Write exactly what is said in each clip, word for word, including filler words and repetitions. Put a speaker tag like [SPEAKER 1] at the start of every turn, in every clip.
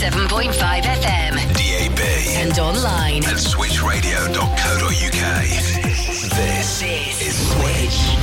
[SPEAKER 1] seven point five F M.
[SPEAKER 2] D A B.
[SPEAKER 1] And online.
[SPEAKER 2] At switch radio dot co dot uk. This, this is Switch.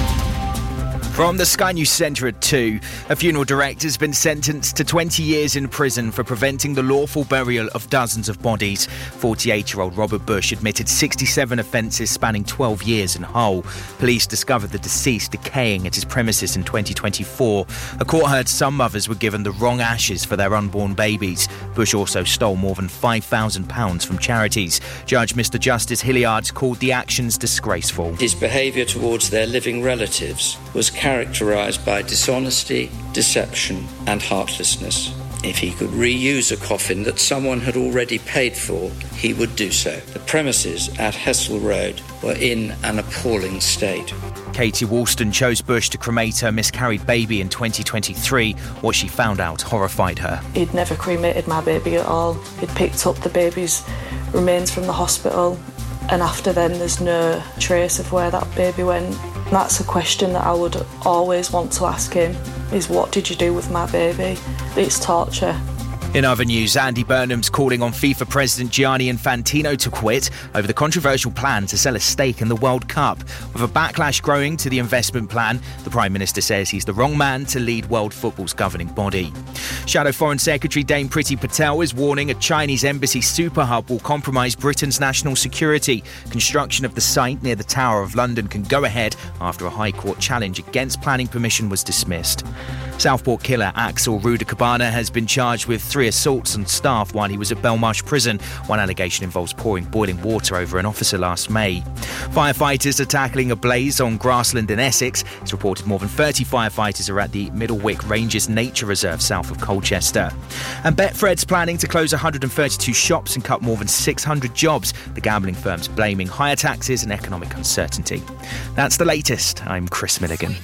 [SPEAKER 3] From the Sky News Centre at two, a funeral director has been sentenced to twenty years in prison for preventing the lawful burial of dozens of bodies. forty-eight-year-old Robert Bush admitted sixty-seven offences spanning twelve years in Hull. Police discovered the deceased decaying at his premises in twenty twenty-four. A court heard some mothers were given the wrong ashes for their unborn babies. Bush also stole more than five thousand pounds from charities. Judge Mister Justice Hilliard called the actions disgraceful.
[SPEAKER 4] His behaviour towards their living relatives was characterised by dishonesty, deception and heartlessness. If he could reuse a coffin that someone had already paid for, he would do so. The premises at Hessel Road were in an appalling state.
[SPEAKER 3] Katie Woolston chose Bush to cremate her miscarried baby in twenty twenty-three. What she found out horrified her.
[SPEAKER 5] He'd never cremated my baby at all. He'd picked up the baby's remains from the hospital, and after then there's no trace of where that baby went. That's a question that I would always want to ask him, is what did you do with my baby? It's torture.
[SPEAKER 3] In other news, Andy Burnham's calling on FIFA President Gianni Infantino to quit over the controversial plan to sell a stake in the World Cup. With a backlash growing to the investment plan, the Prime Minister says he's the wrong man to lead world football's governing body. Shadow Foreign Secretary Dame Priti Patel is warning a Chinese embassy super hub will compromise Britain's national security. Construction of the site near the Tower of London can go ahead after a High Court challenge against planning permission was dismissed. Southport killer Axel Rudacabana has been charged with three assaults on staff while he was at Belmarsh Prison. One allegation involves pouring boiling water over an officer last May. Firefighters are tackling a blaze on grassland in Essex. It's reported more than thirty firefighters are at the Middlewick Ranges Nature Reserve south of Colchester. And Betfred's planning to close one hundred thirty-two shops and cut more than six hundred jobs. The gambling firm's blaming higher taxes and economic uncertainty. That's the latest. I'm Chris Milligan.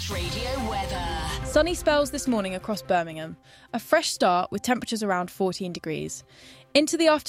[SPEAKER 6] Sunny spells this morning across Birmingham. A fresh start with temperatures around fourteen degrees. Into the afternoon.